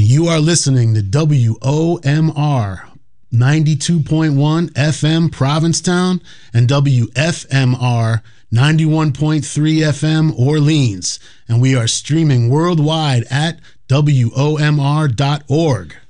You are listening to WOMR 92.1 FM Provincetown and WFMR 91.3 FM Orleans. And we are streaming worldwide at WOMR.org.